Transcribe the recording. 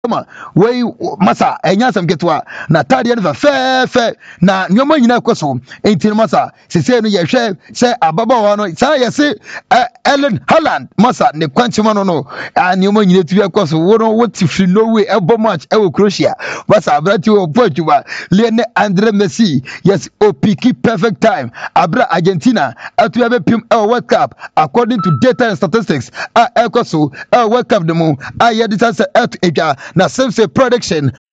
kama we masa enya sam ketwa na tade no fa na nyoma nyina koso enti masa sese no ye hwe se ababa no sa ye se Ellen Haaland masa ne kwanchima no nyoma nyina tuya koso wo no what if no way ebo match e Croatia masa abrati wo Portugal Lionel Andre Messi yes opiki perfect time abra Argentina atuya be pim World Cup according to data and statistics ekoso World Cup demo ayedisa se na same say prediction